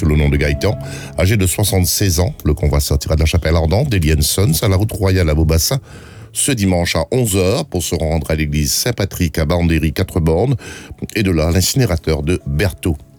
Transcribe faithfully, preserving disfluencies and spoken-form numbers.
le nom de Gaëtan, âgé de soixante-seize ans. Le convoi sortira de la chapelle ardente d'Eliane Sons à la route royale à Beaubassin ce dimanche à onze heures pour se rendre à l'église Saint-Patrick à Bandéry quatre bornes et de là à l'incinérateur de Berthaud.